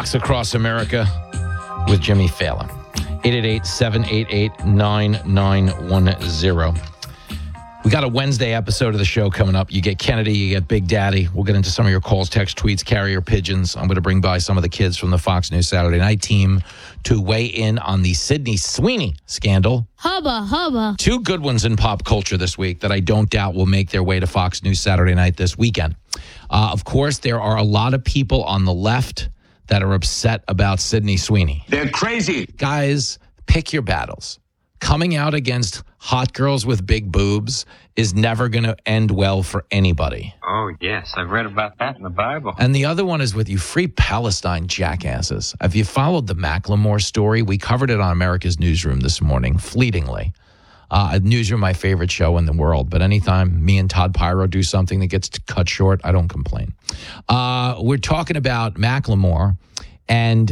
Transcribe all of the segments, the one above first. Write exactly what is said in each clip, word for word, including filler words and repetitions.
Fox Across America with Jimmy Fallon. eight eight eight, seven eight eight, nine nine one zero. We got a Wednesday episode of the show coming up. You get Kennedy, you get Big Daddy. We'll get into some of your calls, text, tweets, carrier pigeons. I'm going to bring by some of the kids from the Fox News Saturday Night team to weigh in on the Sydney Sweeney scandal. Hubba, hubba. Two good ones in pop culture this week that I don't doubt will make their way to Fox News Saturday Night this weekend. Uh, of course, there are a lot of people on the left that are upset about Sydney Sweeney. They're crazy. Guys, pick your battles. Coming out against hot girls with big boobs is never going to end well for anybody. Oh, yes. I've read about that in the Bible. And the other one is with you Free Palestine jackasses. Have you followed the Macklemore story? We covered it on America's Newsroom this morning, fleetingly. Uh, Newsroom, my favorite show in the world. But anytime me and Todd Pyro do something that gets cut short, I don't complain. Uh, we're talking about Macklemore, and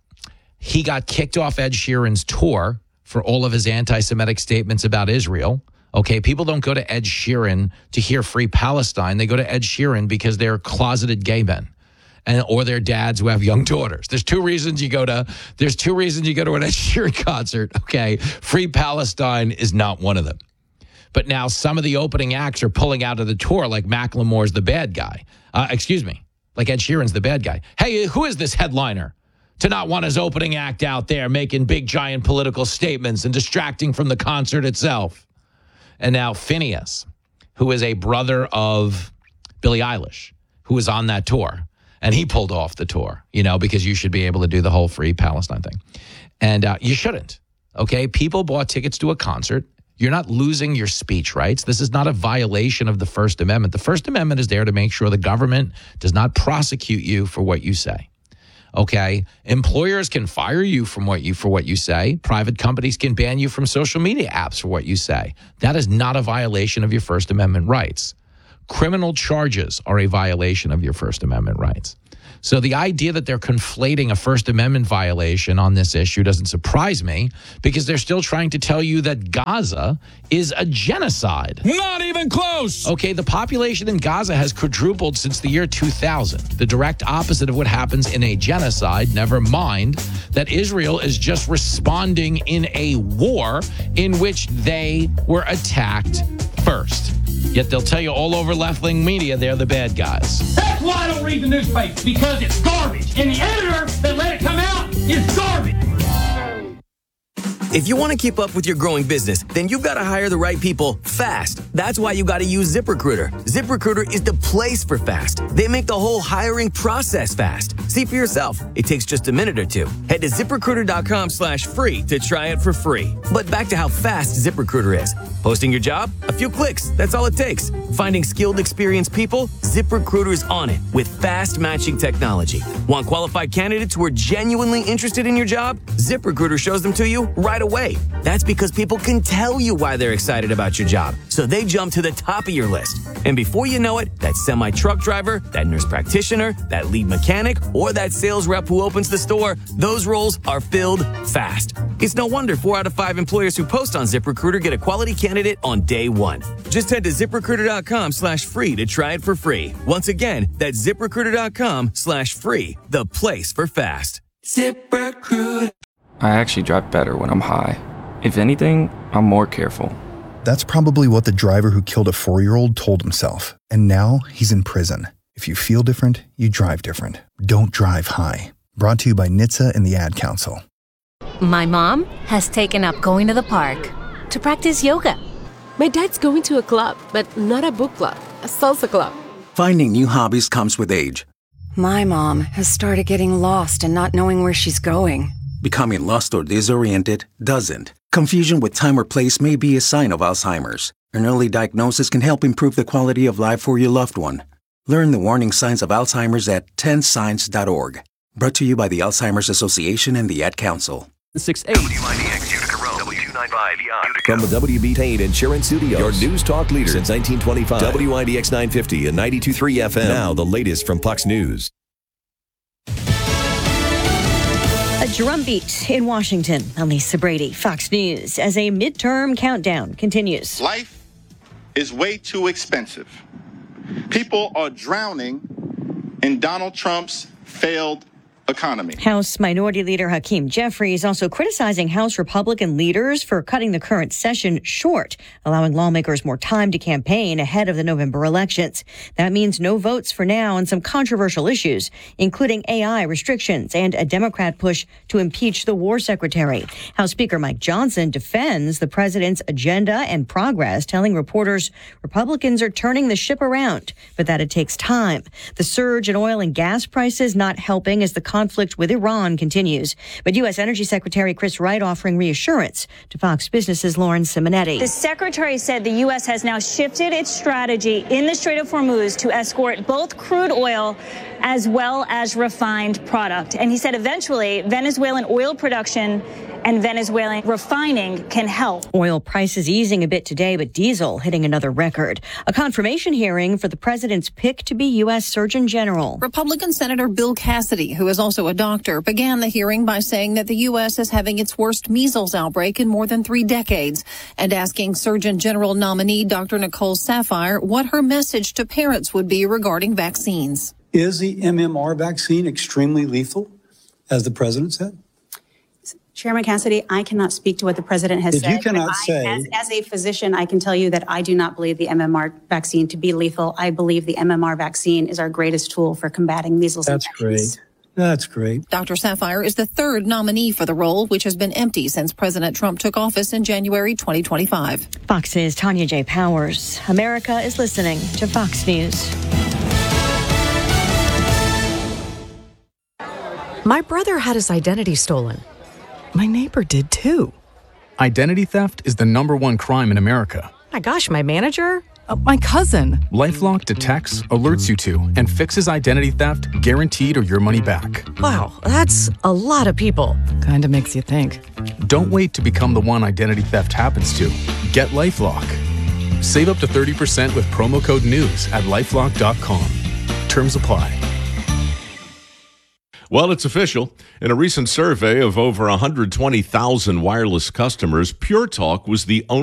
he got kicked off Ed Sheeran's tour for all of his anti-Semitic statements about Israel. Okay, people don't go to Ed Sheeran to hear Free Palestine. They go to Ed Sheeran because they're closeted gay men, and or their dads who have young daughters. There's two reasons you go to. There's two reasons you go to an Ed Sheeran concert. Okay, Free Palestine is not one of them. But now some of the opening acts are pulling out of the tour, like Macklemore's the bad guy. Uh, excuse me, like Ed Sheeran's the bad guy. Hey, who is this headliner to not want his opening act out there making big, giant political statements and distracting from the concert itself? And now Phineas, who is a brother of Billie Eilish, who was on that tour, and he pulled off the tour, you know, because you should be able to do the whole Free Palestine thing. And uh, you shouldn't, okay? People bought tickets to a concert. You're not losing your speech rights. This is not a violation of the First Amendment. The First Amendment is there to make sure the government does not prosecute you for what you say. Okay, employers can fire you from what you for what you say. Private companies can ban you from social media apps for what you say. That is not a violation of your First Amendment rights. Criminal charges are a violation of your First Amendment rights. So the idea that they're conflating a First Amendment violation on this issue doesn't surprise me, because they're still trying to tell you that Gaza is a genocide. Not even close. Okay, the population in Gaza has quadrupled since the year two thousand. The direct opposite of what happens in a genocide, never mind that Israel is just responding in a war in which they were attacked first. Yet they'll tell you all over left-wing media they're the bad guys. That's why I don't read the newspaper, because it's garbage. And the editor that let it come out is garbage. If you want to keep up with your growing business, then you've got to hire the right people fast. That's why you got to use ZipRecruiter. ZipRecruiter is the place for fast. They make the whole hiring process fast. See for yourself. It takes just a minute or two. Head to ZipRecruiter.com slash free to try it for free. But back to how fast ZipRecruiter is. Posting your job? A few clicks. That's all it takes. Finding skilled, experienced people? ZipRecruiter is on it with fast matching technology. Want qualified candidates who are genuinely interested in your job? ZipRecruiter shows them to you right away. That's because people can tell you why they're excited about your job, so they jump to the top of your list. And before you know it, that semi-truck driver, that nurse practitioner, that lead mechanic, or that sales rep who opens the store, those roles are filled fast. It's no wonder four out of five employers who post on ZipRecruiter get a quality candidate on day one. Just head to ZipRecruiter.com slash free to try it for free. Once again, that's ZipRecruiter.com slash free, the place for fast. ZipRecruiter. I actually drive better when I'm high. If anything, I'm more careful. That's probably what the driver who killed a four-year-old told himself. And now he's in prison. If you feel different, you drive different. Don't drive high. Brought to you by N H T S A and the Ad Council. My mom has taken up going to the park to practice yoga. My dad's going to a club, but not a book club, a salsa club. Finding new hobbies comes with age. My mom has started getting lost and not knowing where she's going. Becoming lost or disoriented doesn't. Confusion with time or place may be a sign of Alzheimer's. An early diagnosis can help improve the quality of life for your loved one. Learn the warning signs of Alzheimer's at ten signs dot org. Brought to you by the Alzheimer's Association and the Ad Council. six eight W I D X Utica Road, W two ninety-five From the W B Payne Insurance Studios, your news talk leader since nineteen twenty-five. W I D X nine fifty and ninety-two point three F M. Now the latest from Fox News. A drumbeat in Washington. I'm Lisa Brady, Fox News, as a midterm countdown continues. Life is way too expensive. People are drowning in Donald Trump's failed economy. House Minority Leader Hakeem Jeffries also criticizing House Republican leaders for cutting the current session short, allowing lawmakers more time to campaign ahead of the November elections. That means no votes for now on some controversial issues, including A I restrictions and a Democrat push to impeach the war secretary. House Speaker Mike Johnson defends the president's agenda and progress, telling reporters Republicans are turning the ship around, but that it takes time. The surge in oil and gas prices not helping as the conflict with Iran continues. But U S. Energy Secretary Chris Wright offering reassurance to Fox Business's Lauren Simonetti. The secretary said the U S has now shifted its strategy in the Strait of Hormuz to escort both crude oil as well as refined product. And he said eventually Venezuelan oil production and Venezuelan refining can help. Oil prices easing a bit today, but diesel hitting another record. A confirmation hearing for the president's pick to be U S. Surgeon General. Republican Senator Bill Cassidy, who is also a doctor, began the hearing by saying that the U S is having its worst measles outbreak in more than three decades and asking Surgeon General nominee Doctor Nicole Saphier what her message to parents would be regarding vaccines. Is the M M R vaccine extremely lethal, as the president said? Chairman Cassidy, I cannot speak to what the president has if said. You cannot I, say, as, as a physician, I can tell you that I do not believe the M M R vaccine to be lethal. I believe the M M R vaccine is our greatest tool for combating measles that's infections. Great. That's great. Doctor Saphier is the third nominee for the role, which has been empty since President Trump took office in January twenty twenty-five. Fox's Tanya J. Powers. America is listening to Fox News. My brother had his identity stolen. My neighbor did too. Identity theft is the number one crime in America. My gosh, my manager? Uh, my cousin. LifeLock detects, alerts you to, and fixes identity theft guaranteed or your money back. Wow, that's a lot of people. Kinda makes you think. Don't wait to become the one identity theft happens to. Get LifeLock. Save up to thirty percent with promo code NEWS at lifelock dot com. Terms apply. Well, it's official. In a recent survey of over one hundred twenty thousand wireless customers, Pure Talk was the only